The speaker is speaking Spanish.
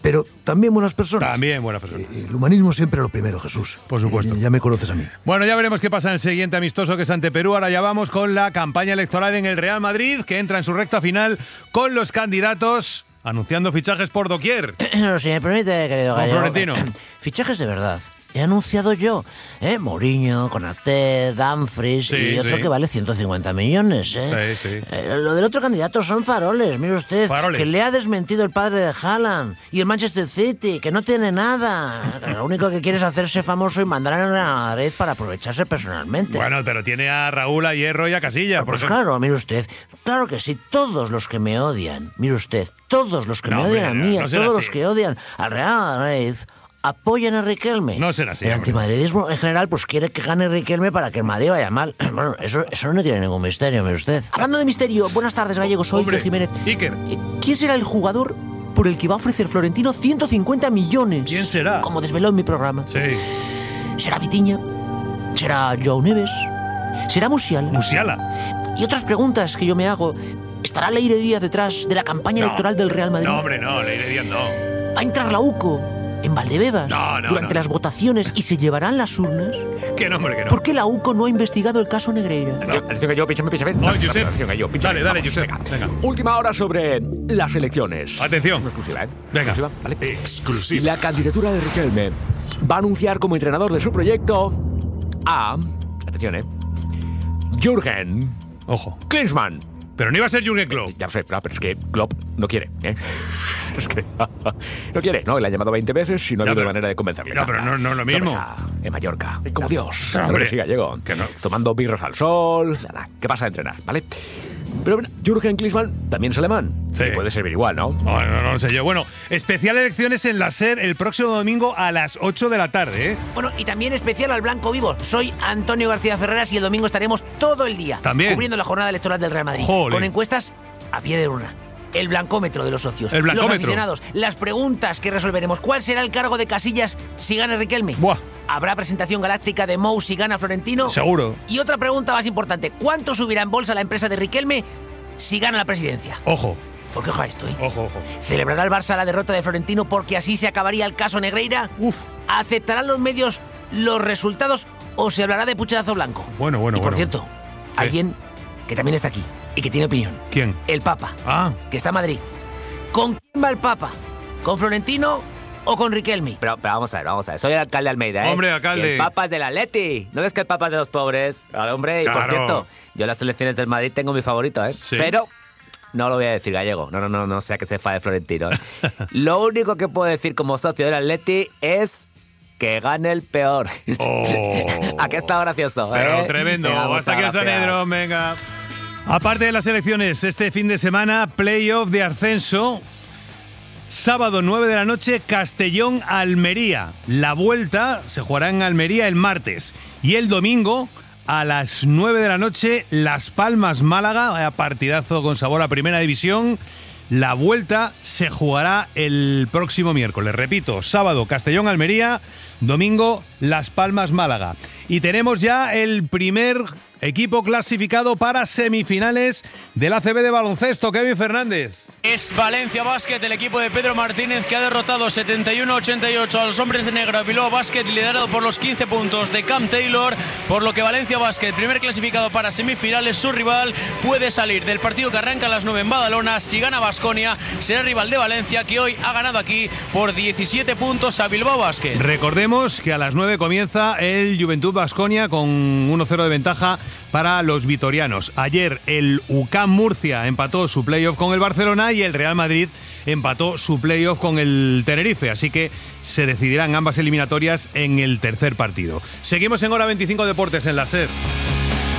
pero también buenas personas. También buenas personas. El humanismo siempre lo primero, Jesús. Por supuesto. Ya me conoces a mí. Bueno, ya veremos qué pasa en el siguiente amistoso, que es ante Perú. Ahora ya vamos con la campaña electoral en el Real Madrid, que entra en su recta final con los candidatos anunciando fichajes por doquier. No, si me permite, querido Con Gallego. Florentino. Fichajes de verdad. He anunciado yo, Mourinho, Konaté, Dumfries y otro que vale 150 millones, Sí. Lo del otro candidato son faroles, mire usted, Faroles. que le ha desmentido el padre de Haaland y el Manchester City, que no tiene nada. Lo único que quiere es hacerse famoso y mandar al Real Madrid para aprovecharse personalmente. Bueno, pero tiene a Raúl, a Hierro y a Casilla. Pues claro, mire usted, claro que sí, todos los que me odian, mire usted, todos los que me odian a mí, no a será todos así. los que odian al Real Madrid, apoyan a Riquelme. No será así. El hombre. antimadridismo en general pues quiere que gane Riquelme para que el Madrid vaya mal. Bueno, eso no tiene ningún misterio, mire usted. Hablando de misterio, buenas tardes, Gallego, soy Hombre, Iker Jiménez. Iker. ¿Quién será el jugador por el que va a ofrecer Florentino 150 millones? ¿Quién será? Como desveló en mi programa. Sí. ¿Será Vitinha? ¿Será Joao Neves? ¿Será Musiala? Musiala. Y otras preguntas que yo me hago. ¿Estará Leire Díaz detrás de la campaña electoral del Real Madrid? No, hombre, no, Leire Díaz no. ¿Va a entrar la UCO en Valdebebas durante las votaciones y se llevarán las urnas? Que no, hombre, que no. ¿Por qué la UCO no ha investigado el caso Negreira? Atención, Gallo, píchame. Oh, Josep. Atención, Gallo, píchame. Dale, Vamos, Josep. Venga. Última hora sobre las elecciones. Atención. Exclusiva, Venga. Exclusiva, ¿vale? Exclusiva. La candidatura de Riquelme va a anunciar como entrenador de su proyecto a... Atención, Jürgen Ojo. Klinsmann. Pero no iba a ser Jürgen Klopp. Ya lo sé, pero es que Klopp no quiere, Es que no quiere, ¿no? Le ha llamado 20 veces y no ha habido manera de convencerle. No, pero no es lo mismo. En Mallorca, como Dios. Hombre. Sí, Gallego. Que no. Tomando birros al sol. Nada, ¿qué pasa a entrenar, vale? Pero bueno, Jürgen Klinsmann también es alemán. Sí. Y puede servir igual, ¿no? No sé yo. Bueno, especial elecciones en la SER el próximo domingo a las 8 de la tarde, Bueno, y también especial al Blanco Vivo. Soy Antonio García Ferreras y el domingo estaremos todo el día También. cubriendo la jornada electoral del Real Madrid. Jolín. Con encuestas a pie de urna. El blancómetro de los socios. El blancómetro. Los aficionados. Las preguntas que resolveremos. ¿Cuál será el cargo de Casillas si gana Riquelme? Buah. ¿Habrá presentación galáctica de Mou si gana Florentino? Seguro. Y otra pregunta más importante. ¿Cuánto subirá en bolsa la empresa de Riquelme si gana la presidencia? Ojo. Porque ojo a esto, Ojo. ¿Celebrará el Barça la derrota de Florentino porque así se acabaría el caso Negreira? Uf. ¿Aceptarán los medios los resultados o se hablará de pucherazo blanco? Bueno. Y por cierto, alguien que también está aquí y que tiene opinión. ¿Quién? El Papa, Ah. que está en Madrid. ¿Con quién va el Papa? ¿Con Florentino o con Riquelme? Pero vamos a ver. Soy el alcalde de Almeida, Hombre, alcalde. Y el Papa es del Atleti. ¿No ves que el Papa es de los pobres? Claro, hombre. Y por Claro. cierto, yo en las elecciones del Madrid tengo mi favorito, Sí. Pero no lo voy a decir, Gallego. No sea que se fa de Florentino, Lo único que puedo decir como socio del Atleti es que gane el peor. Oh. Aquí está gracioso, Pero tremendo. Venga, Hasta aquí el muchas gracias. Sanedro, venga. Aparte de las elecciones, este fin de semana, playoff de ascenso. Sábado 9 de la noche, Castellón-Almería. La vuelta se jugará en Almería el martes. Y el domingo, a las 9 de la noche, Las Palmas-Málaga. Partidazo con sabor a Primera División. La vuelta se jugará el próximo miércoles. Repito, sábado Castellón-Almería, domingo Las Palmas-Málaga. Y tenemos ya el primer equipo clasificado para semifinales del ACB de baloncesto. Kevin Fernández. Es Valencia Basket, el equipo de Pedro Martínez, que ha derrotado 71-88 a los hombres de negro Bilbao Basket, liderado por los 15 puntos de Cam Taylor, por lo que Valencia Basket, primer clasificado para semifinales, su rival puede salir del partido que arranca a las 9 en Badalona. Si gana Baskonia, será rival de Valencia, que hoy ha ganado aquí por 17 puntos a Bilbao Basket. Recordemos que a las 9 comienza el Juventud Baskonia con 1-0 de ventaja para los vitorianos. Ayer el UCAM Murcia empató su playoff con el Barcelona y el Real Madrid empató su playoff con el Tenerife, así que se decidirán ambas eliminatorias en el tercer partido. Seguimos en Hora 25 Deportes en la SER.